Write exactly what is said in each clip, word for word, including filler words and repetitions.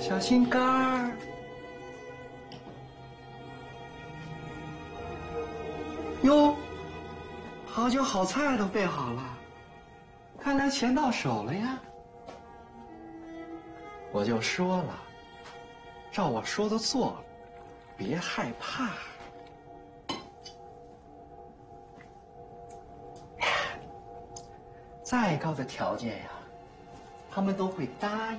小心肝儿。哟，好酒好菜都备好了，看来钱到手了呀。我就说了，照我说的做了，别害怕。再高的条件呀，他们都会答应。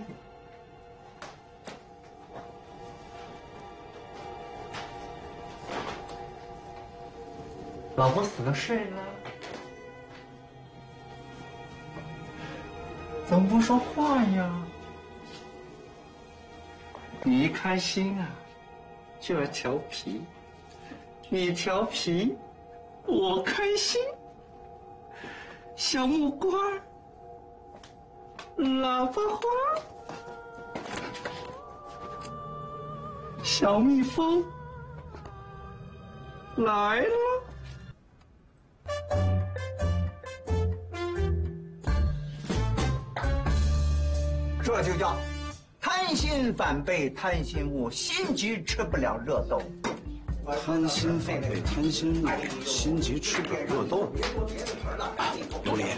老婆死了睡了，怎么不说话呀？你一开心啊，就要调皮，你调皮，我开心。小木瓜，喇叭花，小蜜蜂来了。 这就叫贪心反被贪心误，心急吃不了热豆。 贪心反被贪心误，心急吃不了热豆。有理。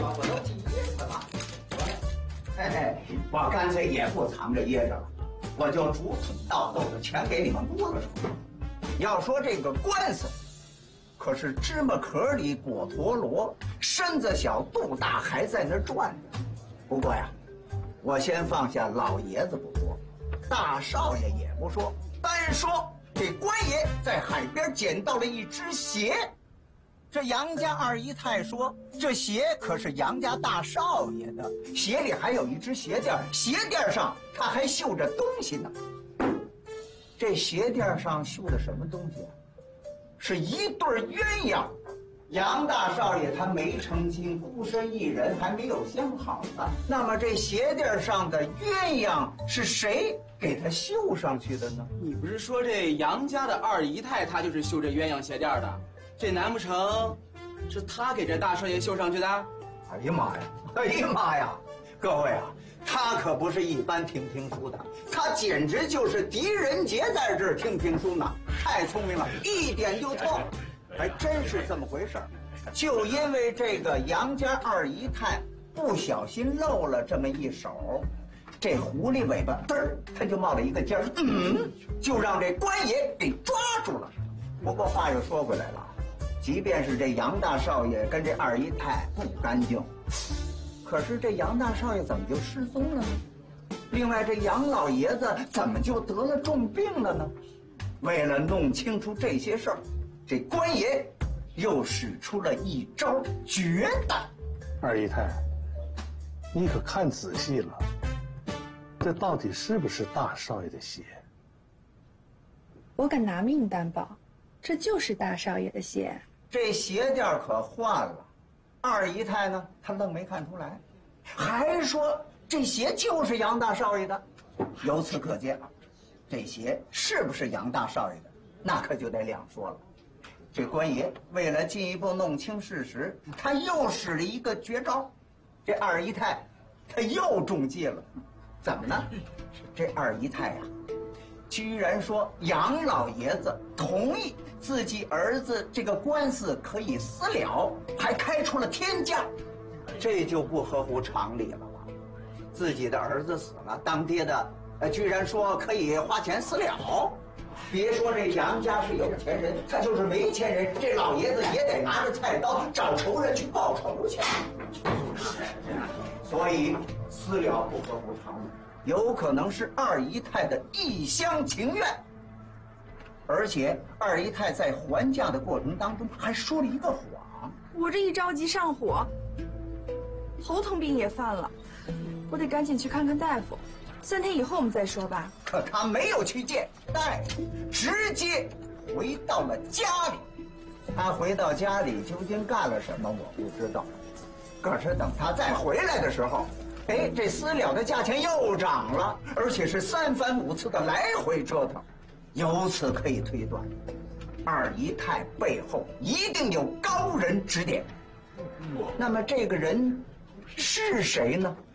嘿嘿，我干脆也不藏着掖着了，我就逐寸到豆的全给你们拨了出来。要说这个官司，可是芝麻壳里裹陀螺，身子小肚大，还在那转着。不过呀，我先放下老爷子不说，大少爷也不说，单说这官爷在海边捡到了一只鞋。这杨家二姨太说，这鞋可是杨家大少爷的，鞋里还有一只鞋垫，鞋垫上他还绣着东西呢。这鞋垫上绣的什么东西啊？是一对鸳鸯。杨大少爷他没成亲，孤身一人，还没有相好呢。那么这鞋垫上的鸳鸯是谁给他绣上去的呢？ 你不是说这杨家的二姨太她就是绣这鸳鸯鞋垫的？这难不成是她给这大少爷绣上去的？ 哎呀妈呀！哎呀妈呀！各位啊，他可不是一般听评书的，他简直就是狄仁杰在这儿听评书呢，太聪明了，一点就透。还真是这么回事儿，就因为这个杨家二姨太不小心露了这么一手，这狐狸尾巴嘚儿，他就冒了一个尖儿，嗯，就让这官爷给抓住了。不过话又说回来了，即便是这杨大少爷跟这二姨太不干净，可是这杨大少爷怎么就失踪了呢？另外，这杨老爷子怎么就得了重病了呢？为了弄清楚这些事儿，这官爷又使出了一招绝弹。 二姨太，你可看仔细了，这到底是不是大少爷的鞋？ 我敢拿命担保，这就是大少爷的鞋。 这鞋垫可换了，二姨太呢，她愣没看出来，还说这鞋就是杨大少爷的。由此可见，这鞋是不是杨大少爷的，那可就得两说了。这官爷为了进一步弄清事实，他又使了一个绝招。这二姨太，她又中计了。怎么呢？这二姨太呀、啊，居然说杨老爷子同意自己儿子这个官司可以私了，还开出了天价，这就不合乎常理了吧？自己的儿子死了，当爹的，呃，居然说可以花钱私了。别说这杨家是有钱人，他就是没钱人，这老爷子也得拿着菜刀找仇人去报仇去。所以私了不合乎常理，有可能是二姨太的一厢情愿。而且二姨太在还价的过程当中还说了一个谎。 我这一着急上火，头疼病也犯了，我得赶紧去看看大夫。三天以后我们再说吧。 可他没有去见大夫，直接回到了家里。他回到家里究竟干了什么，我不知道。可是等他再回来的时候，哎，这私了的价钱又涨了，而且是三番五次的来回折腾。由此可以推断，二姨太背后一定有高人指点。那么这个人是谁呢？